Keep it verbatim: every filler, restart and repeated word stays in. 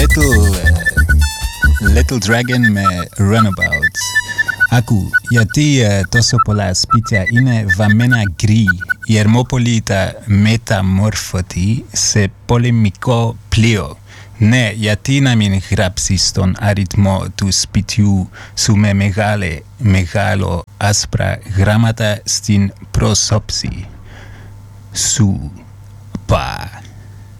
Little, uh, little Dragon με Runabouts. Άκου, γιατί uh, τόσο πολλά σπίτια είναι βαμμένα γκρι. Η Ερμόπολη τα μεταμόρφωτη σε πολεμικό πλοίο. Ναι, γιατί να μην γράψεις τον αριθμό του σπιτιού σου με μεγάλε, μεγάλο άσπρα γράμματα στην πρόσωψη σου. Πα.